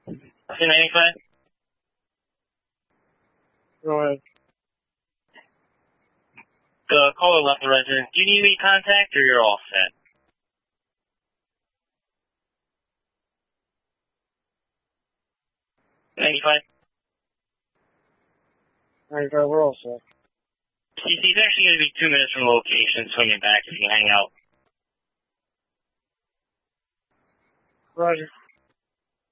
Okay, 95? Go ahead. The caller left the resident. Do you need me to contact or you're all set? 95? 95, we're all set. He's actually going to be 2 minutes from the location, swinging back if you can hang out. Roger.